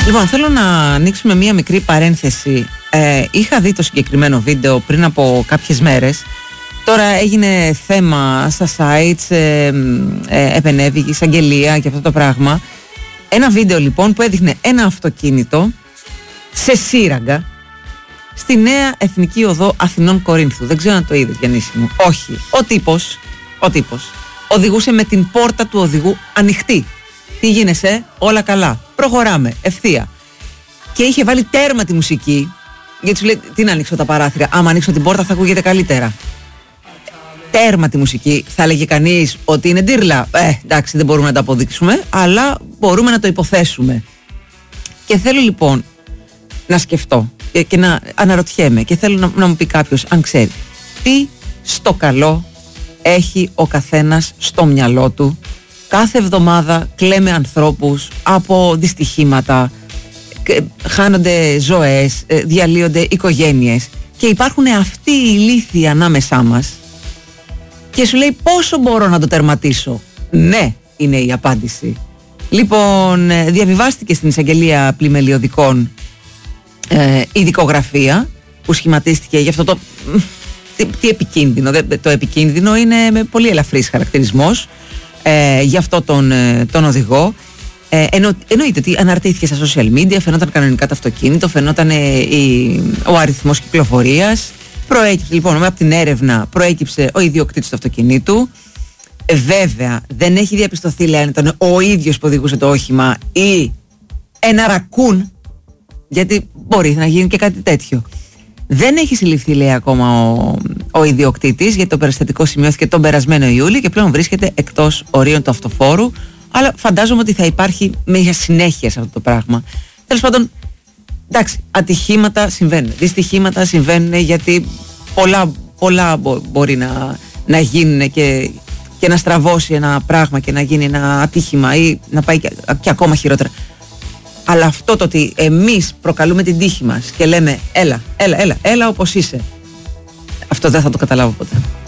Λοιπόν, θέλω να ανοίξουμε μία μικρή παρένθεση. Είχα δει το συγκεκριμένο βίντεο πριν από κάποιες μέρες. Τώρα έγινε θέμα στα sites, επενέβη η εισαγγελία και αυτό το πράγμα. Ένα βίντεο λοιπόν που έδειχνε ένα αυτοκίνητο σε σύραγγα στη Νέα Εθνική Οδό Αθηνών Κορίνθου. Δεν ξέρω αν το είδες, Γιαννήση μου. Όχι. Ο τύπος οδηγούσε με την πόρτα του οδηγού ανοιχτή. Τι γίνεσαι, όλα καλά. Προχωράμε, ευθεία. Και είχε βάλει τέρμα τη μουσική, γιατί σου λέει: τι να ανοίξω τα παράθυρα. Άμα ανοίξω την πόρτα θα ακούγεται καλύτερα. Τέρμα τη μουσική. Θα έλεγε κανείς ότι είναι ντύρλα. Εντάξει, δεν μπορούμε να το αποδείξουμε, αλλά μπορούμε να το υποθέσουμε. Και θέλω λοιπόν να σκεφτώ και να αναρωτιέμαι, και θέλω να μου πει κάποιος, αν ξέρει, τι στο καλό έχει ο καθένας στο μυαλό του. Κάθε εβδομάδα κλαίμε ανθρώπους από δυστυχήματα, χάνονται ζωές, διαλύονται οικογένειες, και υπάρχουν αυτοί οι ηλίθιοι ανάμεσά μας και σου λέει πόσο μπορώ να το τερματίσω. Ναι, είναι η απάντηση. Λοιπόν, διαβιβάστηκε στην εισαγγελία πλημελιωδικών η δικογραφία που σχηματίστηκε για αυτό το τι επικίνδυνο. Το επικίνδυνο είναι με πολύ ελαφρύς χαρακτηρισμός για αυτό τον οδηγό. Εννοείται ότι αναρτήθηκε στα social media, φαινόταν κανονικά το αυτοκίνητο, φαινόταν ο αριθμός κυκλοφορίας. Προέκυψε λοιπόν, από την έρευνα προέκυψε ο ιδιοκτήτης του αυτοκινήτου. Βέβαια δεν έχει διαπιστωθεί, λέει, αν ήταν ο ίδιος που οδηγούσε το όχημα ή ένα ρακούν, γιατί μπορεί να γίνει και κάτι τέτοιο. Δεν έχει συλληφθεί, λέει, ακόμα ο ιδιοκτήτης, γιατί το περιστατικό σημειώθηκε τον περασμένο Ιούλιο και πλέον βρίσκεται εκτός ορίων του αυτοφόρου. Αλλά φαντάζομαι ότι θα υπάρχει μια συνέχεια σε αυτό το πράγμα. Τέλος πάντων, εντάξει, ατυχήματα συμβαίνουν, δυστυχήματα συμβαίνουν, γιατί πολλά μπορεί να γίνουν και να στραβώσει ένα πράγμα και να γίνει ένα ατύχημα ή να πάει και ακόμα χειρότερα. Αλλά αυτό το ότι εμείς προκαλούμε την τύχη μας και λέμε έλα όπως είσαι, αυτό δεν θα το καταλάβω ποτέ.